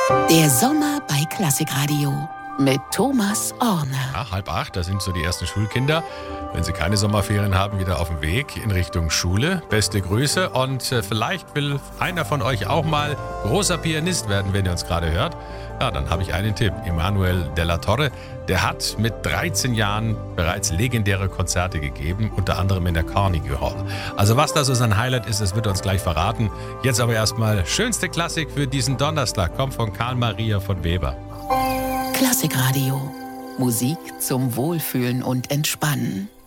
Der Sommer bei Klassikradio mit Thomas Orne. Ja, 7:30, da sind so die ersten Schulkinder, wenn sie keine Sommerferien haben, wieder auf dem Weg in Richtung Schule. Beste Grüße und vielleicht will einer von euch auch mal großer Pianist werden, wenn ihr uns gerade hört. Ja, dann habe ich einen Tipp. Emanuel Della Torre, der hat mit 13 Jahren bereits legendäre Konzerte gegeben, unter anderem in der Carnegie Hall. Also was da so sein Highlight ist, das wird er uns gleich verraten. Jetzt aber erstmal schönste Klassik für diesen Donnerstag, kommt von Karl Maria von Weber. Klassikradio. Musik zum Wohlfühlen und Entspannen.